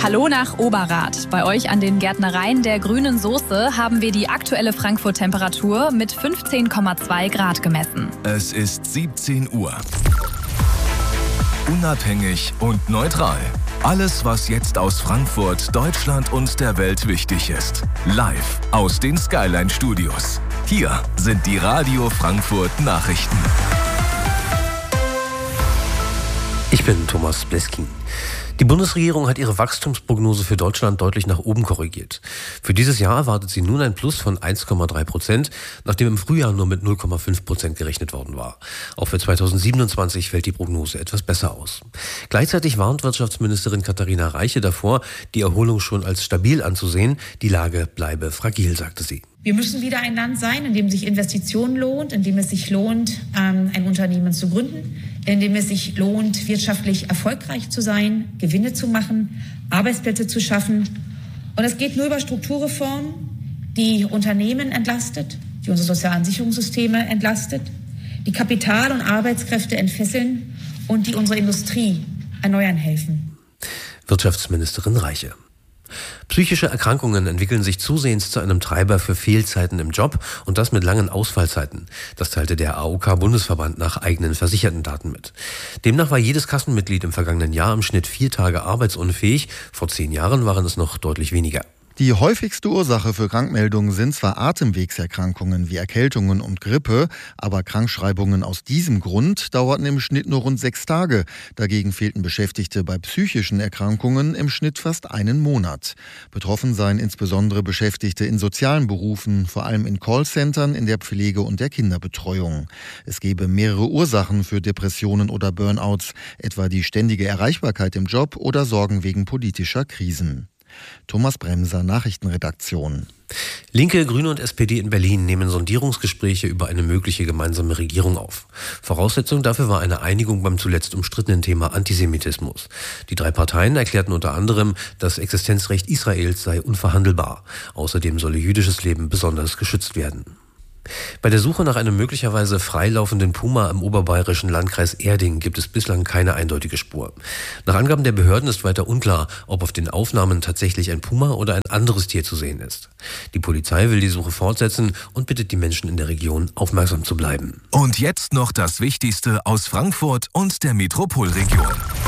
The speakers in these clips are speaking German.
Hallo nach Oberrath. Bei euch an den Gärtnereien der Grünen Soße haben wir die aktuelle Frankfurt-Temperatur mit 15,2 Grad gemessen. Es ist 17 Uhr. Unabhängig und neutral. Alles, was jetzt aus Frankfurt, Deutschland und der Welt wichtig ist. Live aus den Skyline-Studios. Hier sind die Radio Frankfurt Nachrichten. Ich bin Thomas Bleskin. Die Bundesregierung hat ihre Wachstumsprognose für Deutschland deutlich nach oben korrigiert. Für dieses Jahr erwartet sie nun ein Plus von 1,3%, nachdem im Frühjahr nur mit 0,5% gerechnet worden war. Auch für 2027 fällt die Prognose etwas besser aus. Gleichzeitig warnt Wirtschaftsministerin Katharina Reiche davor, die Erholung schon als stabil anzusehen. Die Lage bleibe fragil, sagte sie. Wir müssen wieder ein Land sein, in dem sich Investition lohnt, in dem es sich lohnt, ein Unternehmen zu gründen, in dem es sich lohnt, wirtschaftlich erfolgreich zu sein, Gewinne zu machen, Arbeitsplätze zu schaffen. Und es geht nur über Strukturreformen, die Unternehmen entlastet, die unsere sozialen Sicherungssysteme entlastet, die Kapital- und Arbeitskräfte entfesseln und die unsere Industrie erneuern helfen. Wirtschaftsministerin Reiche. Psychische Erkrankungen entwickeln sich zusehends zu einem Treiber für Fehlzeiten im Job und das mit langen Ausfallzeiten. Das teilte der AOK-Bundesverband nach eigenen versicherten Daten mit. Demnach war jedes Kassenmitglied im vergangenen Jahr im Schnitt 4 Tage arbeitsunfähig. Vor 10 Jahren waren es noch deutlich weniger. Die häufigste Ursache für Krankmeldungen sind zwar Atemwegserkrankungen wie Erkältungen und Grippe, aber Krankschreibungen aus diesem Grund dauerten im Schnitt nur rund 6 Tage. Dagegen fehlten Beschäftigte bei psychischen Erkrankungen im Schnitt fast einen Monat. Betroffen seien insbesondere Beschäftigte in sozialen Berufen, vor allem in Callcentern, in der Pflege und der Kinderbetreuung. Es gebe mehrere Ursachen für Depressionen oder Burnouts, etwa die ständige Erreichbarkeit im Job oder Sorgen wegen politischer Krisen. Thomas Bremser, Nachrichtenredaktion. Linke, Grüne und SPD in Berlin nehmen Sondierungsgespräche über eine mögliche gemeinsame Regierung auf. Voraussetzung dafür war eine Einigung beim zuletzt umstrittenen Thema Antisemitismus. Die 3 Parteien erklärten unter anderem, das Existenzrecht Israels sei unverhandelbar. Außerdem solle jüdisches Leben besonders geschützt werden. Bei der Suche nach einem möglicherweise freilaufenden Puma im oberbayerischen Landkreis Erding gibt es bislang keine eindeutige Spur. Nach Angaben der Behörden ist weiter unklar, ob auf den Aufnahmen tatsächlich ein Puma oder ein anderes Tier zu sehen ist. Die Polizei will die Suche fortsetzen und bittet die Menschen in der Region, aufmerksam zu bleiben. Und jetzt noch das Wichtigste aus Frankfurt und der Metropolregion.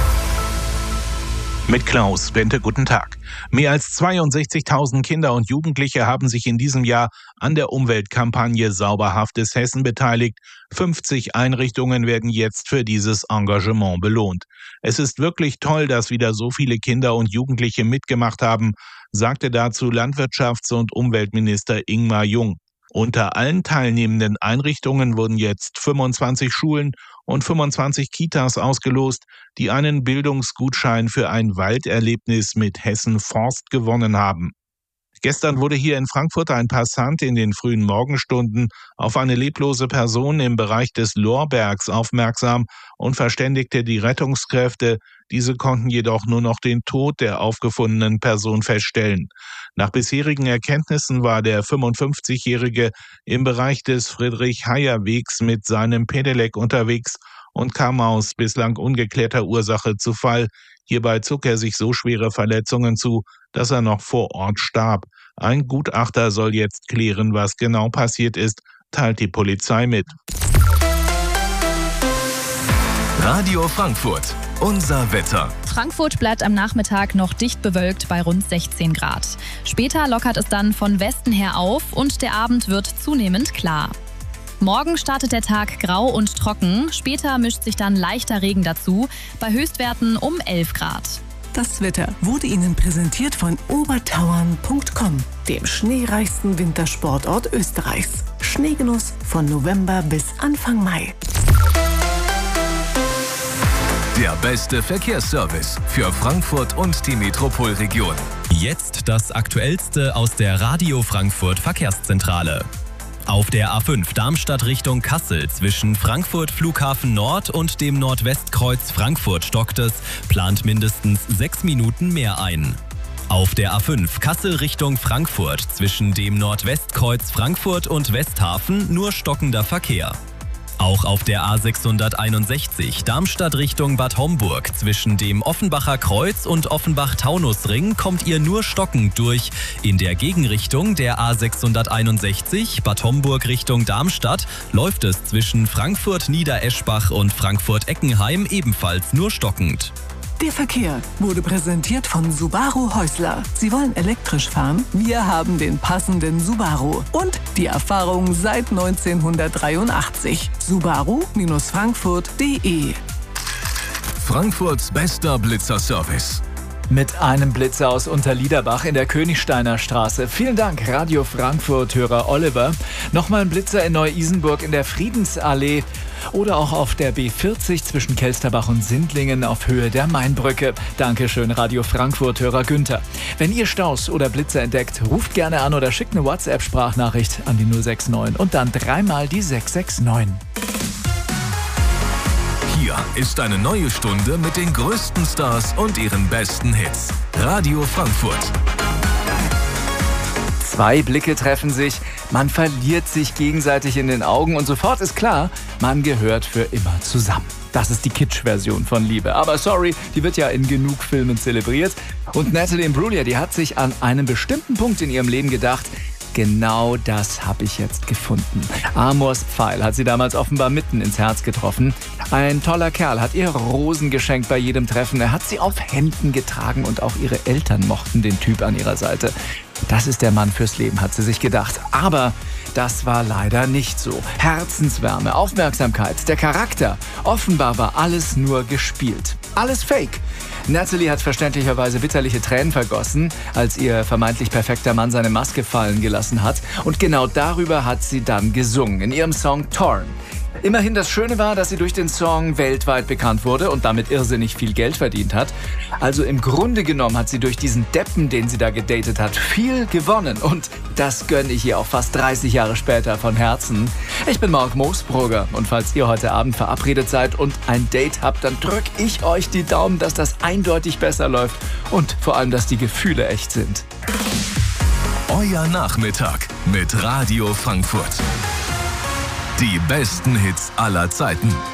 Mit Klaus Bente, guten Tag. Mehr als 62.000 Kinder und Jugendliche haben sich in diesem Jahr an der Umweltkampagne Sauberhaftes Hessen beteiligt. 50 Einrichtungen werden jetzt für dieses Engagement belohnt. Es ist wirklich toll, dass wieder so viele Kinder und Jugendliche mitgemacht haben, sagte dazu Landwirtschafts- und Umweltminister Ingmar Jung. Unter allen teilnehmenden Einrichtungen wurden jetzt 25 Schulen und 25 Kitas ausgelost, die einen Bildungsgutschein für ein Walderlebnis mit Hessen Forst gewonnen haben. Gestern wurde hier in Frankfurt ein Passant in den frühen Morgenstunden auf eine leblose Person im Bereich des Lorbergs aufmerksam und verständigte die Rettungskräfte. Diese konnten jedoch nur noch den Tod der aufgefundenen Person feststellen. Nach bisherigen Erkenntnissen war der 55-Jährige im Bereich des Friedrich-Heyer-Wegs mit seinem Pedelec unterwegs und kam aus bislang ungeklärter Ursache zu Fall. Hierbei zog er sich so schwere Verletzungen zu, dass er noch vor Ort starb. Ein Gutachter soll jetzt klären, was genau passiert ist, teilt die Polizei mit. Radio Frankfurt, unser Wetter. Frankfurt bleibt am Nachmittag noch dicht bewölkt bei rund 16 Grad. Später lockert es dann von Westen her auf und der Abend wird zunehmend klar. Morgen startet der Tag grau und trocken, später mischt sich dann leichter Regen dazu, bei Höchstwerten um 11 Grad. Das Wetter wurde Ihnen präsentiert von obertauern.com, dem schneereichsten Wintersportort Österreichs. Schneegenuss von November bis Anfang Mai. Der beste Verkehrsservice für Frankfurt und die Metropolregion. Jetzt das Aktuellste aus der Radio Frankfurt Verkehrszentrale. Auf der A5 Darmstadt Richtung Kassel zwischen Frankfurt Flughafen Nord und dem Nordwestkreuz Frankfurt stockt es, plant mindestens 6 Minuten mehr ein. Auf der A5 Kassel Richtung Frankfurt zwischen dem Nordwestkreuz Frankfurt und Westhafen nur stockender Verkehr. Auch auf der A661 Darmstadt Richtung Bad Homburg zwischen dem Offenbacher Kreuz und Offenbach-Taunusring kommt ihr nur stockend durch. In der Gegenrichtung der A661 Bad Homburg Richtung Darmstadt läuft es zwischen Frankfurt-Niedereschbach und Frankfurt-Eckenheim ebenfalls nur stockend. Der Verkehr wurde präsentiert von Subaru Häusler. Sie wollen elektrisch fahren? Wir haben den passenden Subaru. Und die Erfahrung seit 1983. Subaru-Frankfurt.de. Frankfurts bester Blitzerservice. Mit einem Blitzer aus Unterliederbach in der Königsteiner Straße. Vielen Dank, Radio Frankfurt-Hörer Oliver. Nochmal ein Blitzer in Neu-Isenburg in der Friedensallee oder auch auf der B40 zwischen Kelsterbach und Sindlingen auf Höhe der Mainbrücke. Dankeschön, Radio Frankfurt-Hörer Günther. Wenn ihr Staus oder Blitzer entdeckt, ruft gerne an oder schickt eine WhatsApp-Sprachnachricht an die 069 und dann dreimal die 669. Hier ist eine neue Stunde mit den größten Stars und ihren besten Hits. Radio Frankfurt. Zwei Blicke treffen sich, man verliert sich gegenseitig in den Augen und sofort ist klar, man gehört für immer zusammen. Das ist die Kitsch-Version von Liebe. Aber sorry, die wird ja in genug Filmen zelebriert. Und Natalie Imbruglia, die hat sich an einem bestimmten Punkt in ihrem Leben gedacht, genau das habe ich jetzt gefunden. Amors Pfeil hat sie damals offenbar mitten ins Herz getroffen. Ein toller Kerl hat ihr Rosen geschenkt bei jedem Treffen. Er hat sie auf Händen getragen und auch ihre Eltern mochten den Typ an ihrer Seite. Das ist der Mann fürs Leben, hat sie sich gedacht. Aber das war leider nicht so. Herzenswärme, Aufmerksamkeit, der Charakter. Offenbar war alles nur gespielt. Alles fake. Natalie hat verständlicherweise bitterliche Tränen vergossen, als ihr vermeintlich perfekter Mann seine Maske fallen gelassen hat. Und genau darüber hat sie dann gesungen, in ihrem Song Torn. Immerhin, das Schöne war, dass sie durch den Song weltweit bekannt wurde und damit irrsinnig viel Geld verdient hat. Also im Grunde genommen hat sie durch diesen Deppen, den sie da gedatet hat, viel gewonnen. Und das gönne ich ihr auch fast 30 Jahre später von Herzen. Ich bin Mark Moosbrugger und falls ihr heute Abend verabredet seid und ein Date habt, dann drück ich euch die Daumen, dass das eindeutig besser läuft und vor allem, dass die Gefühle echt sind. Euer Nachmittag mit Radio Frankfurt. Die besten Hits aller Zeiten.